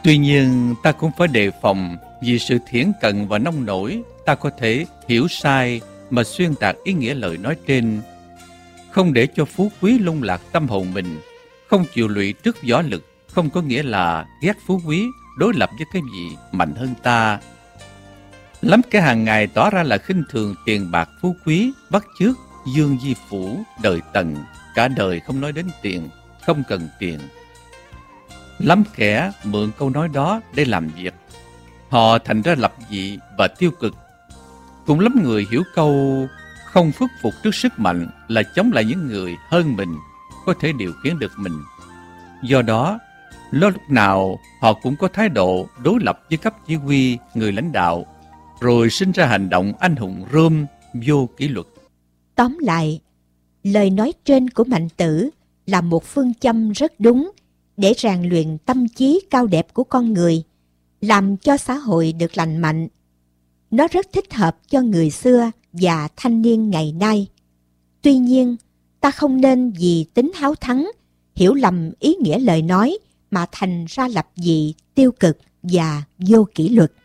Tuy nhiên ta cũng phải đề phòng, vì sự thiển cận và nông nổi, ta có thể hiểu sai mà xuyên tạc ý nghĩa lời nói trên. Không để cho phú quý lung lạc tâm hồn mình, không chịu lụy trước võ lực, không có nghĩa là ghét phú quý, đối lập với cái gì mạnh hơn ta. Lắm kẻ hàng ngày tỏ ra là khinh thường tiền bạc phú quý, bắt chước Dương Di Phủ, đời Tần, cả đời không nói đến tiền, không cần tiền. Lắm kẻ mượn câu nói đó để làm việc, họ thành ra lập dị và tiêu cực. Cũng lắm người hiểu câu không khuất phục trước sức mạnh là chống lại những người hơn mình, có thể điều khiển được mình. Do đó, lúc nào họ cũng có thái độ đối lập với cấp chỉ huy, người lãnh đạo, rồi sinh ra hành động anh hùng rôm, vô kỷ luật. Tóm lại, lời nói trên của Mạnh Tử là một phương châm rất đúng để rèn luyện tâm trí cao đẹp của con người, làm cho xã hội được lành mạnh. Nó rất thích hợp cho người xưa và thanh niên ngày nay. Tuy nhiên, ta không nên vì tính háo thắng, hiểu lầm ý nghĩa lời nói mà thành ra lập dị, tiêu cực và vô kỷ luật.